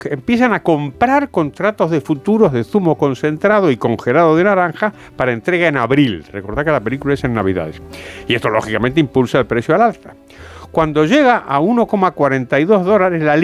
empiezan a comprar contratos de futuros de zumo concentrado y congelado de naranja para entrega en abril. Recordad que la película es en Navidades. Y esto, lógicamente, impulsa el precio al alza. Cuando llega a $1,42 la